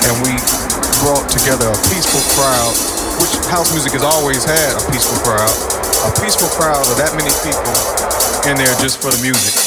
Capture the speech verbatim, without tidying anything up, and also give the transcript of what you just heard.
and we brought together a peaceful crowd, which house music has always had a peaceful crowd, a peaceful crowd of that many people in there just for the music.